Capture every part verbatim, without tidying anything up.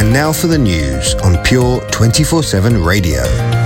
And now for the news on Pure twenty-four seven Radio.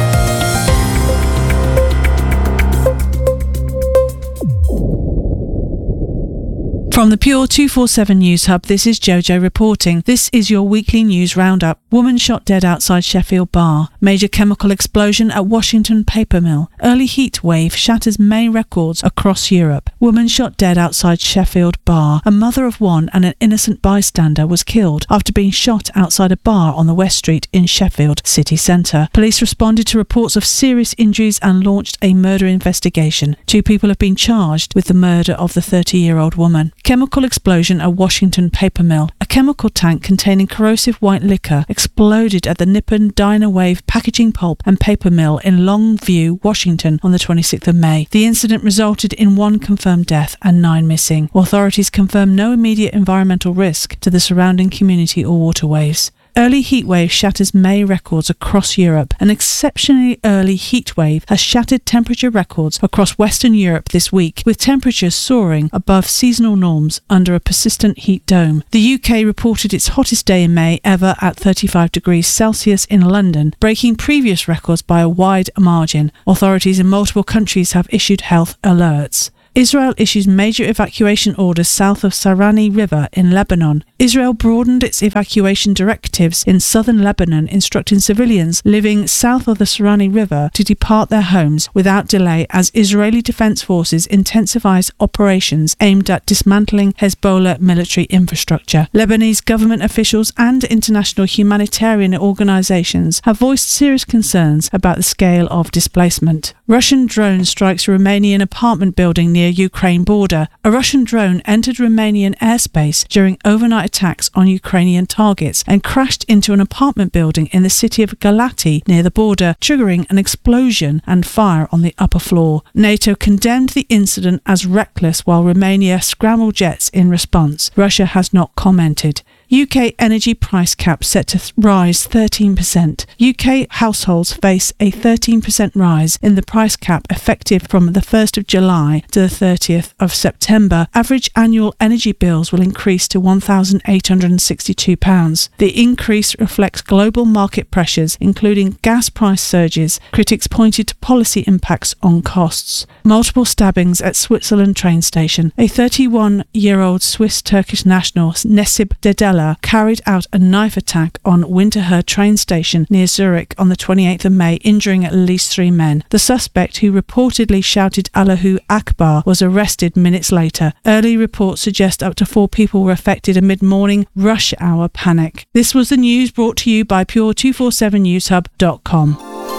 From the Pure two forty-seven News Hub, this is Jojo reporting. This is your weekly news roundup. Woman shot dead outside Sheffield bar. Major chemical explosion at Washington paper mill. Early heat wave shatters May records across Europe. Woman shot dead outside Sheffield bar. A mother of one and an innocent bystander was killed after being shot outside a bar on the West Street in Sheffield city centre. Police responded to reports of serious injuries and launched a murder investigation. Two people have been charged with the murder of the thirty-year-old woman. Chemical explosion at Washington paper mill. A chemical tank containing corrosive white liquor exploded at the Nippon Dynawave packaging pulp and paper mill in Longview, Washington on the twenty-sixth of May. The incident resulted in one confirmed death and nine missing. Authorities confirm no immediate environmental risk to the surrounding community or waterways. Early heatwave shatters May records across Europe. An exceptionally early heatwave has shattered temperature records across Western Europe this week, with temperatures soaring above seasonal norms under a persistent heat dome. The U K reported its hottest day in May ever at thirty-five degrees Celsius in London, breaking previous records by a wide margin. Authorities in multiple countries have issued health alerts. Israel issues major evacuation orders south of Sarani River in Lebanon. Israel broadened its evacuation directives in southern Lebanon, instructing civilians living south of the Sarani River to depart their homes without delay as Israeli Defense Forces intensifies operations aimed at dismantling Hezbollah military infrastructure. Lebanese government officials and international humanitarian organizations have voiced serious concerns about the scale of displacement. Russian drone strikes Romanian apartment building near Ukraine border. A Russian drone entered Romanian airspace during overnight attacks on Ukrainian targets and crashed into an apartment building in the city of Galati near the border, triggering an explosion and fire on the upper floor. NATO condemned the incident as reckless while Romania scrambled jets in response. Russia has not commented. U K energy price cap set to th- rise thirteen percent. U K households face a thirteen percent rise in the price cap effective from the first of July to the thirtieth of September. Average annual energy bills will increase to one thousand eight hundred sixty-two pounds. The increase reflects global market pressures, including gas price surges. Critics pointed to policy impacts on costs. Multiple stabbings at Switzerland train station. A thirty-one-year-old Swiss-Turkish national, Necip Dedela, carried out a knife attack on Winterthur train station near Zurich on the twenty-eighth of May, injuring at least three men. The suspect, who reportedly shouted Allahu Akbar, was arrested minutes later. Early reports suggest up to four people were affected amid morning rush hour panic. This was the news brought to you by Pure two forty-seven news hub dot com.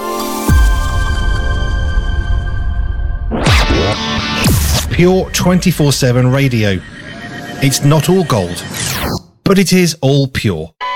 Pure twenty-four seven Radio. It's not all gold, but it is all pure.